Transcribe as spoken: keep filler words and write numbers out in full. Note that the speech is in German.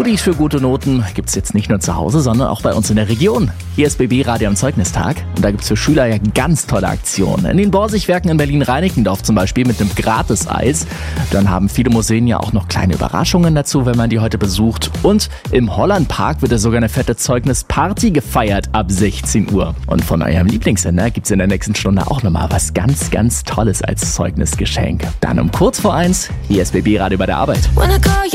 Goodies für gute Noten gibt's jetzt nicht nur zu Hause, sondern auch bei uns in der Region. Hier ist B B Radio am Zeugnistag und da gibt's für Schüler ja ganz tolle Aktionen. In den Borsigwerken in Berlin-Reinickendorf zum Beispiel mit einem Gratis-Eis. Dann haben viele Museen ja auch noch kleine Überraschungen dazu, wenn man die heute besucht. Und im Hollandpark wird ja sogar eine fette Zeugnisparty gefeiert ab sechzehn Uhr. Und von eurem Lieblingssender gibt's in der nächsten Stunde auch nochmal was ganz, ganz Tolles als Zeugnisgeschenk. Dann um kurz vor eins, hier ist B B Radio bei der Arbeit.